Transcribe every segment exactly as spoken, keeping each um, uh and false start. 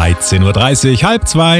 dreizehn Uhr dreißig, halb zwei.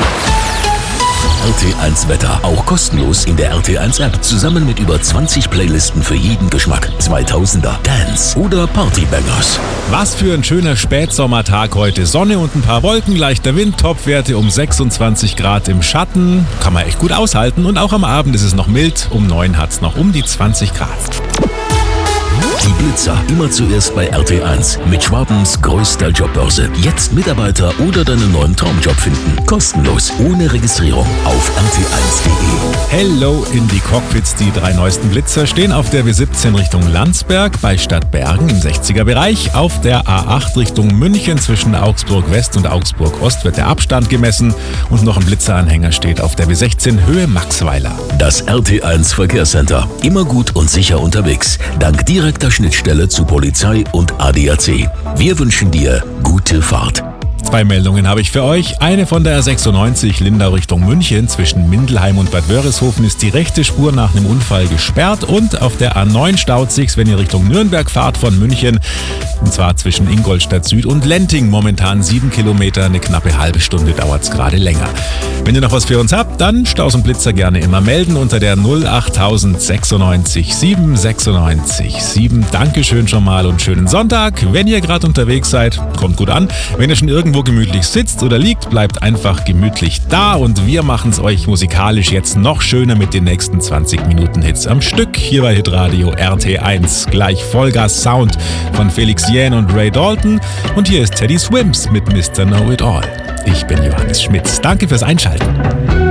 R T eins Wetter, auch kostenlos in der R T eins App. Zusammen mit über zwanzig Playlisten für jeden Geschmack. zweitausender, Dance oder Partybangers. Was für ein schöner Spätsommertag heute. Sonne und ein paar Wolken, leichter Wind, Topwerte um sechsundzwanzig Grad im Schatten. Kann man echt gut aushalten. Und auch am Abend ist es noch mild. Um neun hat es noch um die zwanzig Grad. Die Blitzer, immer zuerst bei R T eins. Mit Schwabens größter Jobbörse. Jetzt Mitarbeiter oder deinen neuen Traumjob finden. Kostenlos, ohne Registrierung auf r t eins punkt d e. Hello in die Cockpits. Die drei neuesten Blitzer stehen auf der W siebzehn Richtung Landsberg bei Stadtbergen im sechziger Bereich. Auf der A acht Richtung München zwischen Augsburg West und Augsburg Ost wird der Abstand gemessen. Und noch ein Blitzeranhänger steht auf der W sechzehn Höhe Maxweiler. Das R T eins Verkehrscenter. Immer gut und sicher unterwegs. Dank direkter Schnittstelle zu Polizei und A D A C. Wir wünschen dir gute Fahrt. Zwei Meldungen habe ich für euch. Eine von der R sechsundneunzig Lindau Richtung München. Zwischen Mindelheim und Bad Wörishofen ist die rechte Spur nach einem Unfall gesperrt. Und auf der A neun staut sich's, wenn ihr Richtung Nürnberg fahrt von München. Und zwar zwischen Ingolstadt Süd und Lenting. Momentan sieben Kilometer, eine knappe halbe Stunde dauert's gerade länger. Wenn ihr noch was für uns habt, dann Staus und Blitzer gerne immer melden unter der null achttausend sechsundneunzig sieben sechsundneunzig sieben. Dankeschön schon mal und schönen Sonntag. Wenn ihr gerade unterwegs seid, kommt gut an. Wenn ihr schon irgendwo gemütlich sitzt oder liegt, bleibt einfach gemütlich da und wir machen es euch musikalisch jetzt noch schöner mit den nächsten zwanzig Minuten Hits am Stück hier bei Hitradio R T eins. Gleich Vollgas Sound von Felix Jähn und Ray Dalton und hier ist Teddy Swims mit Mister Know It All. Ich bin Johannes Schmitz. Danke fürs Einschalten.